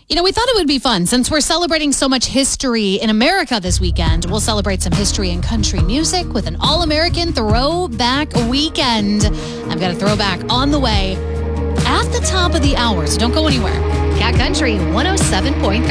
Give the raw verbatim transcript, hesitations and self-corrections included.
You know, we thought it would be fun since we're celebrating so much history in America this weekend. We'll celebrate some history in country music with an all-American throwback weekend. I've got a throwback on the way at the top of the hour, so don't go anywhere. Cat Country one oh seven point three.